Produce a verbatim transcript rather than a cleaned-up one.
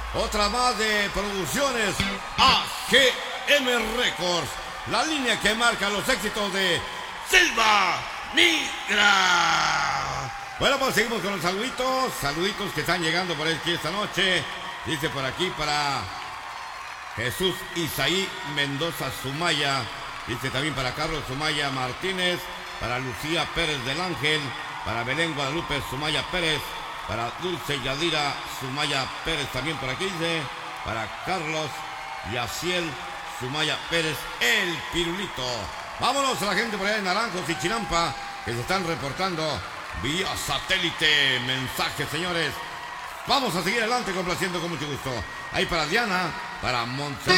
Otra más de producciones A G M Records, la línea que marca los éxitos de Selva Negra. Bueno, pues seguimos con los saluditos, saluditos que están llegando por aquí esta noche. Dice por aquí para Jesús Isaí Mendoza Sumaya. Dice también para Carlos Sumaya Martínez, para Lucía Pérez del Ángel, para Belén Guadalupe Sumaya Pérez, para Dulce Yadira Sumaya Pérez también por aquí dice, para Carlos Yaciel Sumaya Pérez, el Pirulito. Vámonos a la gente por allá de Naranjos y Chinampa, que se están reportando vía satélite. Mensajes, señores. Vamos a seguir adelante complaciendo con mucho gusto. Ahí para Diana, para Montserrat.